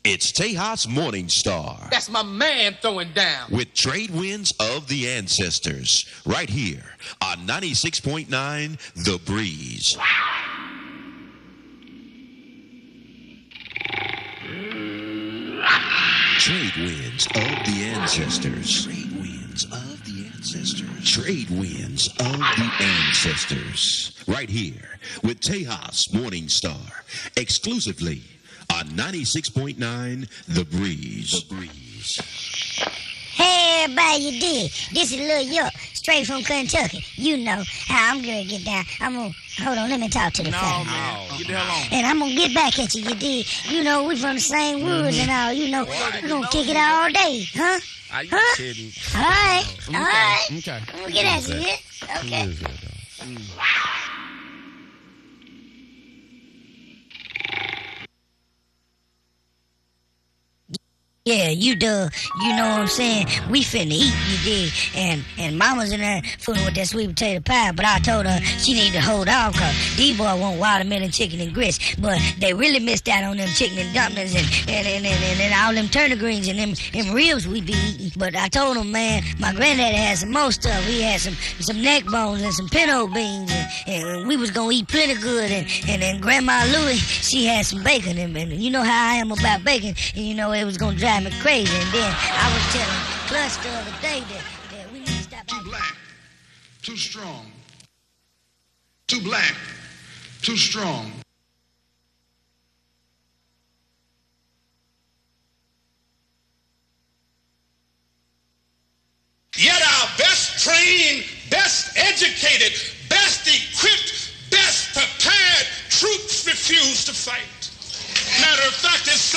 It's Tejas Morning Star. That's my man throwing down. With trade winds of the ancestors. Right here on 96.9 The Breeze. Trade winds of the ancestors. Trade winds of the ancestors. Trade winds of the ancestors. Right here with Tejas Morning Star. Exclusively on 96.9 The Breeze. The Breeze. Hey, everybody, you did. This is Lil York, straight from Kentucky. You know how I'm going to get down. Hold on, let me talk to the fella. No, get the hell on. And I'm going to get back at you did. You know, we from the same woods and all. You know, we're going to kick it all day, huh? Are you kidding? All right, all right. Okay. I'm going to get at you, yeah? Okay. Yeah, you know what I'm saying? We finna eat, you did. And mama's in there fooling with that sweet potato pie, but I told her she need to hold off because these boys want watermelon chicken and grits. But they really missed out on them chicken and dumplings and all them turnip greens and them ribs we be eating. But I told them, man, my granddaddy had some more stuff. He had some neck bones and some pinto beans and we was gonna eat plenty good. And then Grandma Louie, she had some bacon. And you know how I am about bacon. And you know it was gonna drive me crazy. And then I was telling Clutch the other day that we need to stop. Too black, too strong. Too black, too strong. Yet our best trained, best educated, best equipped, best prepared troops refuse to fight. Matter of fact, it's